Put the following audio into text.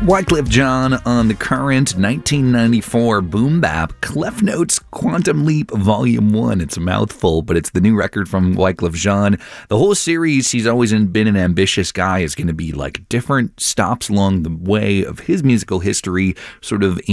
Wyclef Jean on the current 1994 boom bap Clef Notes Quantum Leap Volume 1. It's a mouthful, but it's the new record from Wyclef Jean. The whole series, he's always been an ambitious guy, is going to be like different stops along the way of his musical history, sort of